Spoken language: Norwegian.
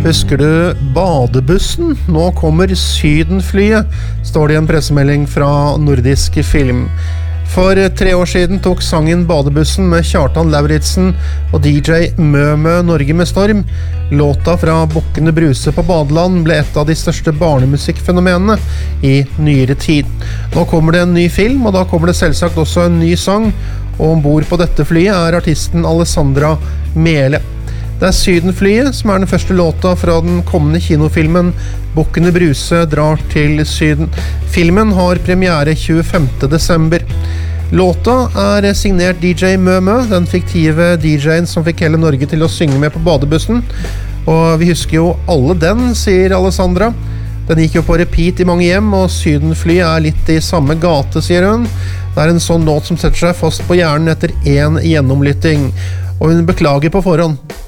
Husker du badebussen? Nå kommer sydenflyet, står det i en pressemelding fra Nordisk Film. For 3 år siden tok sangen Badebussen med Kjartan Lauritzen og DJ Mø Norge med storm. Låta fra Bukkene Bruse på badeland ble et av de største barnemusikkfenomenene i nyere tid. Nå kommer det en ny film, og da kommer det selvsagt også en ny sang, og ombord på dette flyet er artisten Alessandra Mele. Det er Sydenflyet som er den første låta fra den kommende kinofilmen Bukkene Bruse drar til Syden. Filmen har premiere 25. desember. Låta er signert DJ Mø, den fiktive DJ-en som fikk hele Norge til å synge med på badebussen. Og vi husker jo alle den, sier Alessandra. Den gikk jo på repeat i mange hjem, og Sydenflyet er litt i samme gate, sier hun. Det er en sånn låt som setter seg fast på hjernen etter en gjennomlytting. Og hun beklager på forhånd.